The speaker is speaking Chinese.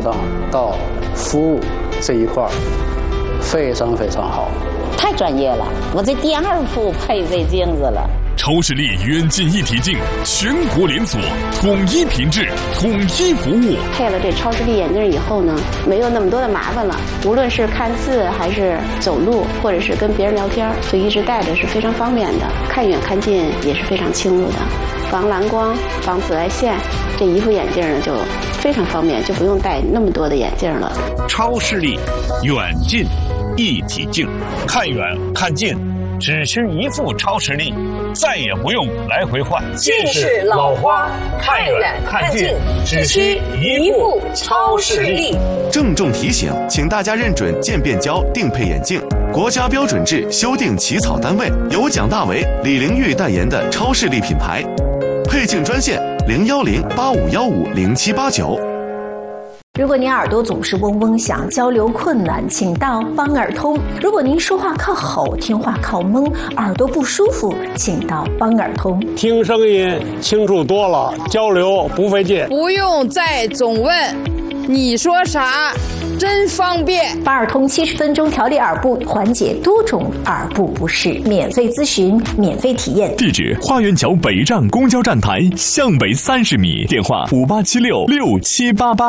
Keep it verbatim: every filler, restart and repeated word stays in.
障到服务这一块非常非常好， 太专业了。我这第二副配这镜子了。 超视力远近一体镜，全国连锁，统一品质，统一服务。 配了这超视力眼镜以后呢，没有那么多的麻烦了。无论是看字，还是走路，或者是跟别人聊天，就一直戴着是非常方便的。看远看近也是非常清楚的，防蓝光、防紫外线。这一副眼镜呢就非常方便，就不用戴那么多的眼镜了。 超视力远近一体镜，看远看近只需一副超视力，再也不用来回换。 近视老花，看远看近只需一副超视力。 郑重提醒，请大家认准渐变胶定配眼镜，国家标准制修订起草单位由蒋大为、李玲玉代言的超视力品牌。配镜专线零幺零八五幺五零七八九。 如果您耳朵总是嗡嗡响，交流困难，请到邦耳通。如果您说话靠吼，听话靠蒙，耳朵不舒服，请到邦耳通。 听声音清楚多了，交流不费劲， 不用再总问你说啥，真方便。 邦耳通七十分钟调理耳部，缓解多种耳部不适，免费咨询，免费体验。 地址：花园桥北站公交站台向北三十米，电话五八七六六七八八。